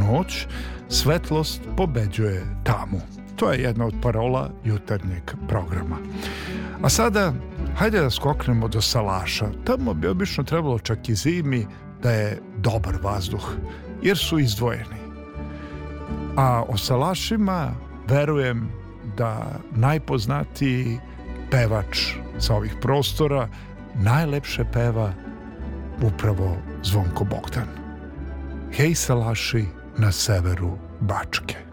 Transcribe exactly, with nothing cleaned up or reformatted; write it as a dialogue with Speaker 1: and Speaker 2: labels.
Speaker 1: noć, svetlost pobeđuje tamu. To je jedna od parola jutarnjeg programa. A sada, hajde da skoknemo do Salaša. Tamo bi obično trebalo čak i zimi da je dobar vazduh, jer su izdvojeni. A o Salašima verujem da najpoznatiji pevač sa ovih prostora najlepše peva upravo Zvonko Bogdan. Hej Salaši na severu Bačke.